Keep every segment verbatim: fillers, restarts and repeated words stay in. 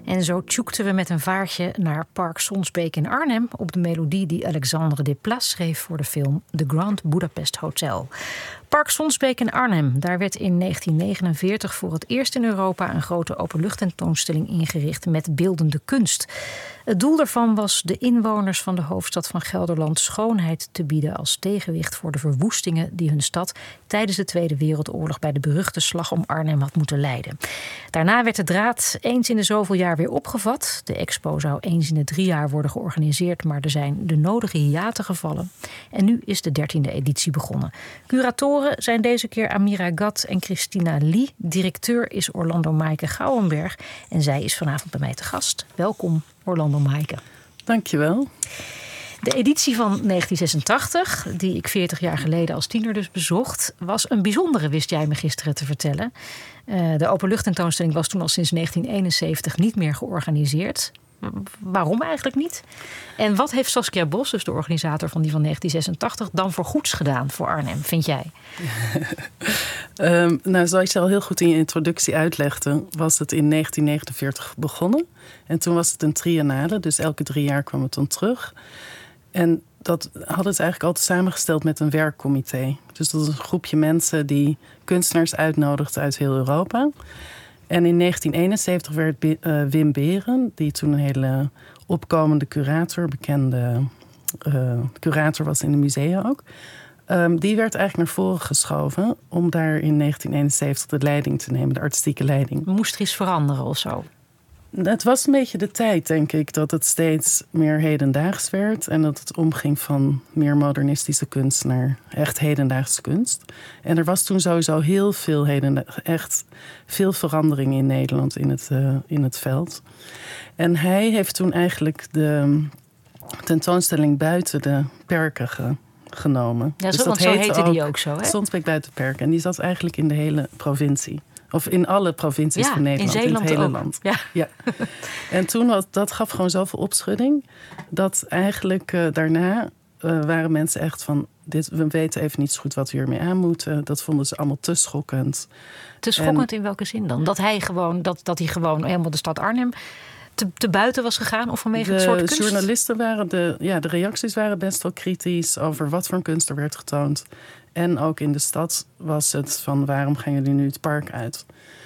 En zo tjoekten we met een vaartje naar Park Sonsbeek in Arnhem op de melodie die Alexandre Desplat schreef voor de film The Grand Budapest Hotel. Park Sonsbeek in Arnhem, daar werd in negentien negenenveertig voor het eerst in Europa een grote openluchttentoonstelling ingericht met beeldende kunst. Het doel daarvan was de inwoners van de hoofdstad van Gelderland schoonheid te bieden als tegenwicht voor de verwoestingen die hun stad tijdens de Tweede Wereldoorlog bij de beruchte slag om Arnhem had moeten lijden. Daarna werd de draad eens in de zoveel jaar weer opgevat. De expo zou eens in de drie jaar worden georganiseerd, maar er zijn de nodige hiaten gevallen. En nu is de dertiende editie begonnen. Curatoren zijn deze keer Amira Gat en Christina Lee. Directeur is Orlando Maaike Gouwenberg en zij is vanavond bij mij te gast. Welkom, Orlando Maaike. Dankjewel. De editie van negentien zesentachtig, die ik veertig jaar geleden als tiener dus bezocht, was een bijzondere, wist jij me gisteren te vertellen. Uh, de openluchttentoonstelling was toen al sinds negentien eenenzeventig niet meer georganiseerd. Waarom eigenlijk niet? En wat heeft Saskia Bos, dus de organisator van die van negentien zesentachtig, dan voor goeds gedaan voor Arnhem, vind jij? um, nou, zoals je al heel goed in je introductie uitlegde, was het in negentien negenenveertig begonnen. En toen was het een triennale, dus elke drie jaar kwam het dan terug. En dat hadden ze eigenlijk altijd samengesteld met een werkcomité. Dus dat was een groepje mensen die kunstenaars uitnodigden uit heel Europa. En in negentien eenenzeventig werd uh, Wim Beren, die toen een hele opkomende curator, bekende uh, curator was in de musea ook. Um, die werd eigenlijk naar voren geschoven om daar in negentien eenenzeventig de leiding te nemen, de artistieke leiding. Moest er iets veranderen of zo? Het was een beetje de tijd, denk ik, dat het steeds meer hedendaags werd. En dat het omging van meer modernistische kunst naar echt hedendaagse kunst. En er was toen sowieso heel veel hedendaags, echt veel verandering in Nederland in het, uh, in het veld. En hij heeft toen eigenlijk de tentoonstelling buiten de perken ge, genomen. Ja, zo, dus dat zo heette, heette die ook zo, hè? Sonsbeek buiten perken. En die zat eigenlijk in de hele provincie. Of in alle provincies ja, van Nederland, in, Zeeland in het hele ook. land. Ja. Ja. En toen was, dat gaf gewoon zoveel opschudding, dat eigenlijk uh, daarna uh, waren mensen echt van, dit, we weten even niet zo goed wat we hiermee aan moeten. Dat vonden ze allemaal te schokkend. Te schokkend en, in welke zin dan? Dat hij gewoon, dat, dat hij gewoon helemaal de stad Arnhem te, te buiten was gegaan of vanwege het soort kunst? De journalisten waren, de, ja, de reacties waren best wel kritisch over wat voor een kunst er werd getoond. En ook in de stad was het van, waarom gaan jullie nu het park uit?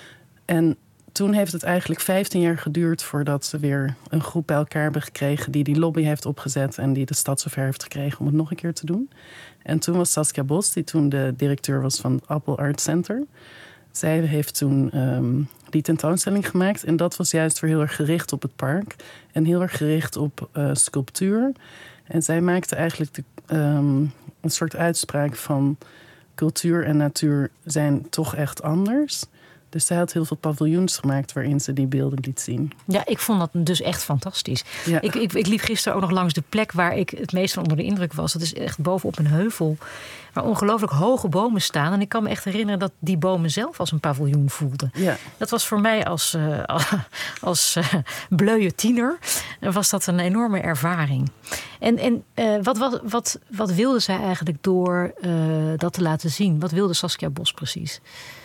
En toen heeft het eigenlijk vijftien jaar geduurd voordat ze weer een groep bij elkaar hebben gekregen die die lobby heeft opgezet en die de stad zover heeft gekregen om het nog een keer te doen. En toen was Saskia Bos, die toen de directeur was van het Apple Art Center. Zij heeft toen um, die tentoonstelling gemaakt en dat was juist weer heel erg gericht op het park en heel erg gericht op uh, sculptuur. En zij maakte eigenlijk de, um, een soort uitspraak van cultuur en natuur zijn toch echt anders. Dus zij had heel veel paviljoens gemaakt waarin ze die beelden liet zien. Ja, ik vond dat dus echt fantastisch. Ja. Ik, ik, ik liep gisteren ook nog langs de plek waar ik het meest van onder de indruk was. Dat is echt bovenop een heuvel waar ongelooflijk hoge bomen staan. En ik kan me echt herinneren dat die bomen zelf als een paviljoen voelden. Ja. Dat was voor mij als, uh, als uh, bleuwe tiener was dat een enorme ervaring. En, en uh, wat, wat, wat, wat wilde zij eigenlijk door uh, dat te laten zien? Wat wilde Saskia Bos precies?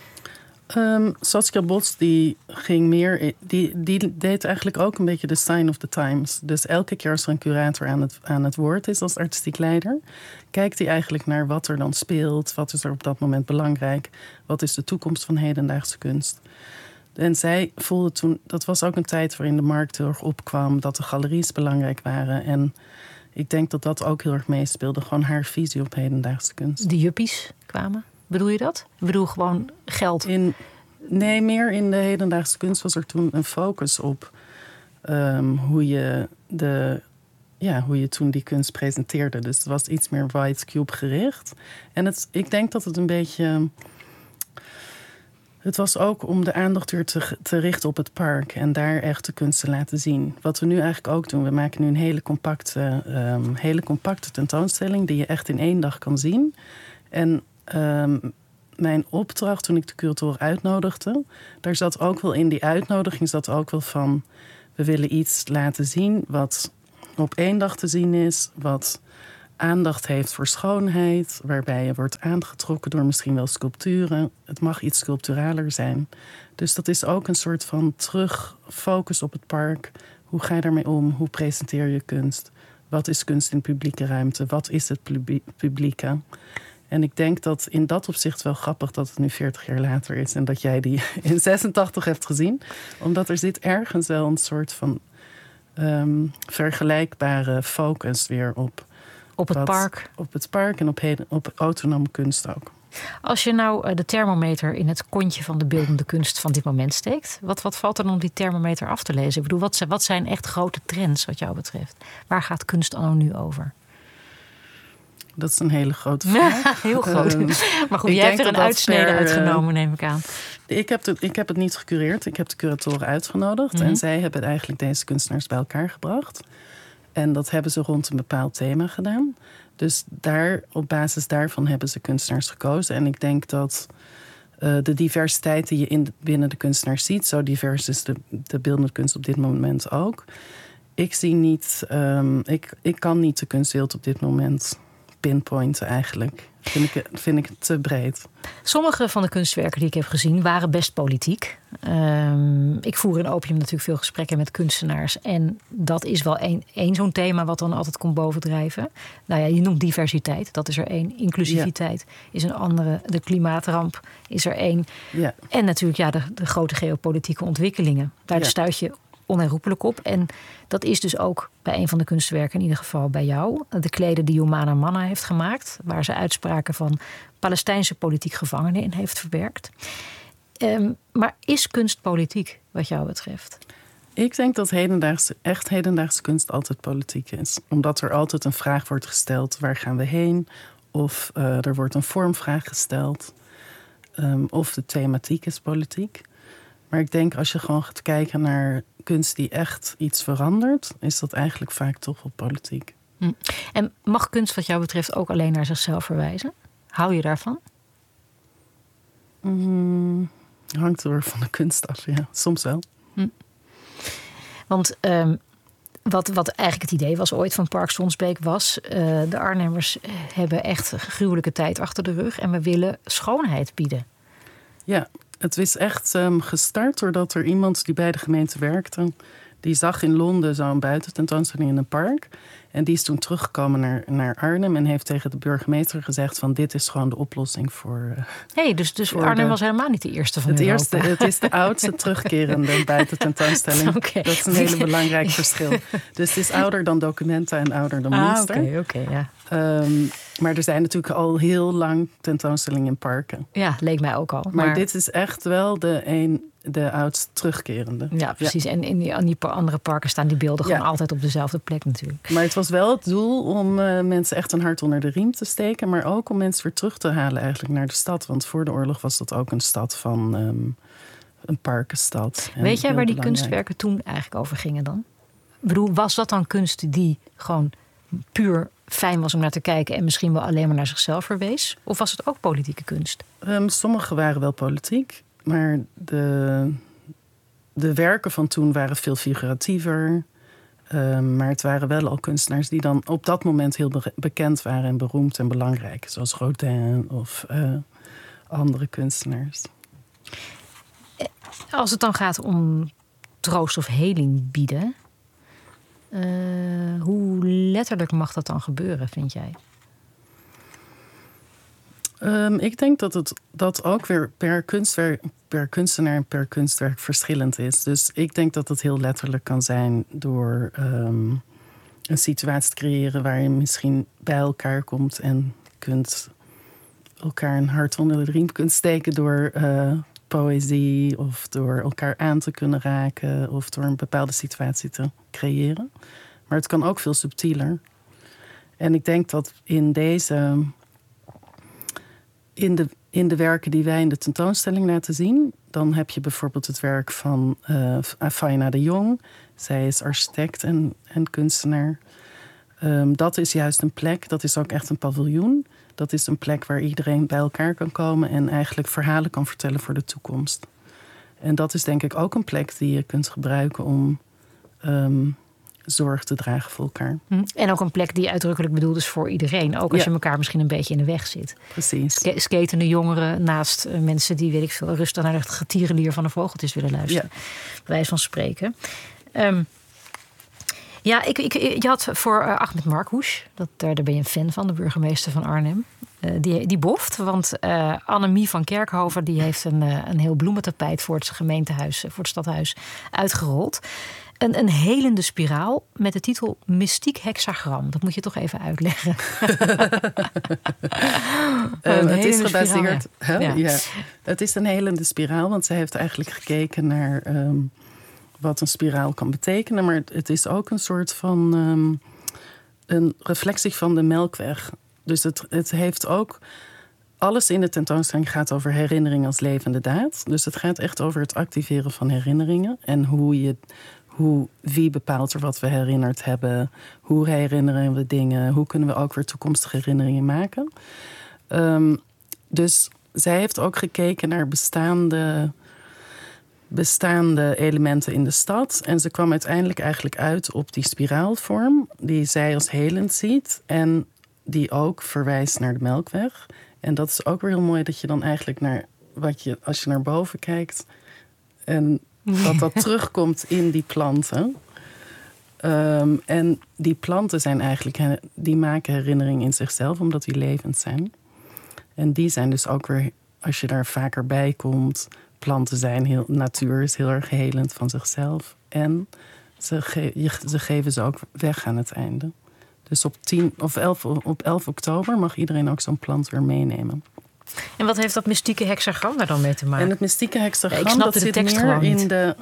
Um, Saskia Bos die ging meer, die, die deed eigenlijk ook een beetje de sign of the times. Dus elke keer als er een curator aan het, aan het woord is als artistiek leider, kijkt hij eigenlijk naar wat er dan speelt, wat is er op dat moment belangrijk, wat is de toekomst van hedendaagse kunst. En zij voelde toen, dat was ook een tijd waarin de markt heel erg opkwam, dat de galeries belangrijk waren. En ik denk dat dat ook heel erg meespeelde, gewoon haar visie op hedendaagse kunst. De juppies kwamen? Bedoel je dat? Ik bedoel gewoon geld? In, nee, meer in de hedendaagse kunst was er toen een focus op um, hoe, je de, ja, hoe je toen die kunst presenteerde. Dus het was iets meer white cube gericht. En het, ik denk dat het een beetje... Het was ook om de aandacht weer te, te richten op het park en daar echt de kunst te laten zien. Wat we nu eigenlijk ook doen, we maken nu een hele compacte, um, hele compacte tentoonstelling die je echt in één dag kan zien. En Um, mijn opdracht toen ik de curatoren uitnodigde, daar zat ook wel in die uitnodiging zat ook wel van, we willen iets laten zien wat op één dag te zien is, wat aandacht heeft voor schoonheid, waarbij je wordt aangetrokken door misschien wel sculpturen. Het mag iets sculpturaler zijn. Dus dat is ook een soort van terugfocus op het park. Hoe ga je daarmee om? Hoe presenteer je kunst? Wat is kunst in publieke ruimte? Wat is het publieke? En ik denk dat in dat opzicht wel grappig dat het nu veertig jaar later is en dat jij die in zesentachtig hebt gezien. Omdat er zit ergens wel een soort van um, vergelijkbare focus weer op. Op het wat, park. Op het park en op, heden, op autonome kunst ook. Als je nou de thermometer in het kontje van de beeldende kunst van dit moment steekt, wat, wat valt er dan op die thermometer af te lezen? Ik bedoel, wat zijn, wat zijn echt grote trends wat jou betreft? Waar gaat kunst anno nu over? Dat is een hele grote vraag. Heel groot. Uh, maar goed, jij hebt er een uitsnede per, uitgenomen, neem ik aan. Ik heb, de, ik heb het niet gecureerd. Ik heb de curatoren uitgenodigd. Mm-hmm. En zij hebben eigenlijk deze kunstenaars bij elkaar gebracht. En dat hebben ze rond een bepaald thema gedaan. Dus daar, op basis daarvan hebben ze kunstenaars gekozen. En ik denk dat uh, de diversiteit die je in, binnen de kunstenaars ziet, zo divers is de, de beeldende kunst op dit moment ook. Ik zie niet, um, ik, ik kan niet de kunstwereld op dit moment pinpointen eigenlijk. Vind ik, vind ik te breed. Sommige van de kunstwerken die ik heb gezien waren best politiek. Um, ik voer in Opium natuurlijk veel gesprekken met kunstenaars. En dat is wel één, één zo'n thema wat dan altijd komt bovendrijven. Nou ja, je noemt diversiteit. Dat is er één. Inclusiviteit ja. is een andere. De klimaatramp is er één. Ja. En natuurlijk ja, de, de grote geopolitieke ontwikkelingen. Daar ja. stuit je onherroepelijk op. En dat is dus ook bij een van de kunstwerken, in ieder geval bij jou, de kleden die Humana Manna heeft gemaakt, waar ze uitspraken van Palestijnse politiek gevangenen in heeft verwerkt. Um, maar is kunst politiek, wat jou betreft? Ik denk dat hedendaagse, echt hedendaagse kunst altijd politiek is. Omdat er altijd een vraag wordt gesteld, waar gaan we heen? Of uh, er wordt een vormvraag gesteld. Um, of de thematiek is politiek. Maar ik denk als je gewoon gaat kijken naar kunst die echt iets verandert, is dat eigenlijk vaak toch wel politiek. Hm. En mag kunst wat jou betreft ook alleen naar zichzelf verwijzen? Hou je daarvan? Mm, hangt er van de kunst af, ja. Soms wel. Hm. Want um, wat, wat eigenlijk het idee was ooit van Park Sonsbeek was, Uh, de Arnhemmers hebben echt een gruwelijke tijd achter de rug en we willen schoonheid bieden. Ja. Het is echt um, gestart doordat er iemand die bij de gemeente werkte, die zag in Londen zo'n buitententoonstelling in een park. En die is toen teruggekomen naar, naar Arnhem en heeft tegen de burgemeester gezegd van dit is gewoon de oplossing voor. Uh, hey, dus dus voor Arnhem de, was helemaal niet de eerste van het Europa. Eerste, het is de oudste terugkerende buitententoonstelling. Okay. Dat is een hele belangrijk verschil. Dus het is ouder dan Documenta en ouder dan ah, Münster. Oké, okay, okay, ja. Um, maar er zijn natuurlijk al heel lang tentoonstellingen in parken. Ja, leek mij ook al. Maar, maar dit is echt wel de, een, de oudst terugkerende. Ja, precies. Ja. En in die, in die andere parken staan die beelden gewoon ja. altijd op dezelfde plek natuurlijk. Maar het was wel het doel om uh, mensen echt een hart onder de riem te steken. Maar ook om mensen weer terug te halen eigenlijk naar de stad. Want voor de oorlog was dat ook een stad van um, een parkenstad. Weet jij waar die kunstwerken toen eigenlijk over gingen dan? Ik bedoel, was dat dan kunst die gewoon puur fijn was om naar te kijken en misschien wel alleen maar naar zichzelf verwees? Of was het ook politieke kunst? Um, sommige waren wel politiek, maar de, de werken van toen waren veel figuratiever. Um, maar het waren wel al kunstenaars die dan op dat moment heel be- bekend waren en beroemd en belangrijk. Zoals Rodin of uh, andere kunstenaars. Als het dan gaat om troost of heling bieden, Uh, hoe letterlijk mag dat dan gebeuren, vind jij? Um, ik denk dat het dat ook weer per kunstwerk, per kunstenaar en per kunstwerk verschillend is. Dus ik denk dat het heel letterlijk kan zijn door um, een situatie te creëren waar je misschien bij elkaar komt en kunt elkaar een hart onder de riem kunt steken door uh, poëzie of door elkaar aan te kunnen raken of door een bepaalde situatie te creëren. Maar het kan ook veel subtieler. En ik denk dat in deze, in de, in de werken die wij in de tentoonstelling laten zien, dan heb je bijvoorbeeld het werk van uh, Faina de Jong. Zij is architect en, en kunstenaar. Um, dat is juist een plek, dat is ook echt een paviljoen. Dat is een plek waar iedereen bij elkaar kan komen en eigenlijk verhalen kan vertellen voor de toekomst. En dat is denk ik ook een plek die je kunt gebruiken om um, zorg te dragen voor elkaar. En ook een plek die uitdrukkelijk bedoeld is voor iedereen. Ook als ja. je elkaar misschien een beetje in de weg zit. Precies. Sk- skatende jongeren naast uh, mensen die, weet ik veel, rustig naar het getierenlier van de vogeltjes willen luisteren. Ja. Bij wijze van spreken. Um, ja, ik, ik, je had voor uh, Ahmed Marcouch, dat, daar, daar ben je een fan van, de burgemeester van Arnhem. Uh, die, die boft, want uh, Annemie van Kerkhoven die heeft een, uh, een heel bloementapijt voor het gemeentehuis, voor het stadhuis uitgerold. Een, een helende spiraal met de titel Mystiek Hexagram. Dat moet je toch even uitleggen. um, het is gebaseerd. Spiraal, ja. Ja. Ja. Het is een helende spiraal, want ze heeft eigenlijk gekeken naar um, wat een spiraal kan betekenen. Maar het is ook een soort van um, een reflectie van de Melkweg. Dus het, het heeft ook. Alles in de tentoonstelling gaat over herinnering als levende daad. Dus het gaat echt over het activeren van herinneringen en hoe je. Hoe, wie bepaalt er wat we herinnerd hebben? Hoe herinneren we dingen? Hoe kunnen we ook weer toekomstige herinneringen maken? Um, dus zij heeft ook gekeken naar bestaande, bestaande elementen in de stad. En ze kwam uiteindelijk eigenlijk uit op die spiraalvorm die zij als helend ziet. En die ook verwijst naar de Melkweg. En dat is ook weer heel mooi dat je dan eigenlijk naar wat je, als je naar boven kijkt. En dat dat terugkomt in die planten. Um, en die planten zijn eigenlijk, die maken herinnering in zichzelf, omdat die levend zijn. En die zijn dus ook weer, als je daar vaker bij komt, planten zijn heel, natuur is heel erg helend van zichzelf. En ze, ge, ze geven ze ook weg aan het einde. Dus op, tien, of elf, op elf oktober mag iedereen ook zo'n plant weer meenemen. En wat heeft dat mystieke hexagram daar dan mee te maken? En het mystieke hexagram, ja, dat de zit tekst meer in niet. de...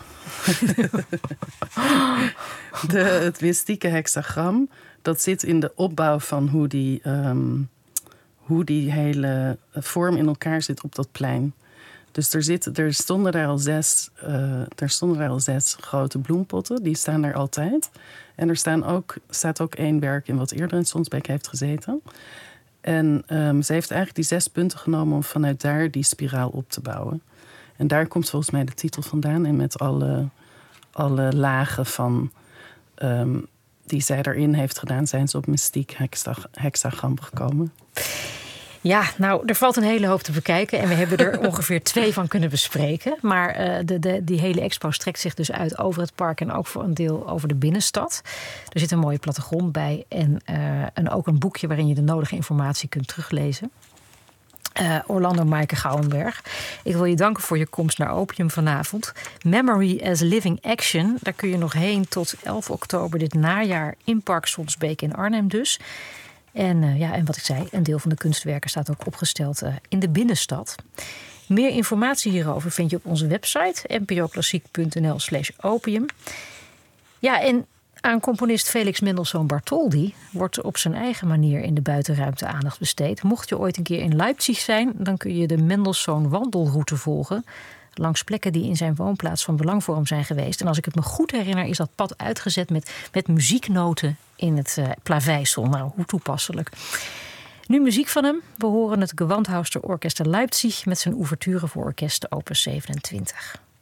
de... Het mystieke hexagram, dat zit in de opbouw van hoe die, um, hoe die hele vorm in elkaar zit op dat plein. Dus er, zit, er, stonden daar al zes, uh, er stonden daar al zes grote bloempotten. Die staan daar altijd. En er staan ook, staat ook één werk in wat eerder in Sonsbeek heeft gezeten. En um, ze heeft eigenlijk die zes punten genomen om vanuit daar die spiraal op te bouwen. En daar komt volgens mij de titel vandaan. En met alle, alle lagen van, um, die zij daarin heeft gedaan, zijn ze op mystiek hexagram gekomen. Ja, nou, er valt een hele hoop te bekijken. En we hebben er ongeveer twee van kunnen bespreken. Maar uh, de, de, die hele expo strekt zich dus uit over het park en ook voor een deel over de binnenstad. Er zit een mooie plattegrond bij en, uh, en ook een boekje waarin je de nodige informatie kunt teruglezen. Uh, Orlando Maaike Gouwenberg. Ik wil je danken voor je komst naar Opium vanavond. Memory as Living Action. Daar kun je nog heen tot elf oktober dit najaar in Park Sonsbeek in Arnhem dus. En, uh, ja, en wat ik zei, een deel van de kunstwerken staat ook opgesteld uh, in de binnenstad. Meer informatie hierover vind je op onze website n p o klassiek punt n l slash opium. Ja, en aan componist Felix Mendelssohn Bartholdy wordt op zijn eigen manier in de buitenruimte aandacht besteed. Mocht je ooit een keer in Leipzig zijn, dan kun je de Mendelssohn wandelroute volgen langs plekken die in zijn woonplaats van belang voor hem zijn geweest. En als ik het me goed herinner, is dat pad uitgezet met, met muzieknoten in het uh, plaveisel. Nou, hoe toepasselijk. Nu muziek van hem. We horen het Gewandhauser Orchester Leipzig met zijn ouverture voor orkest opus zevenentwintig.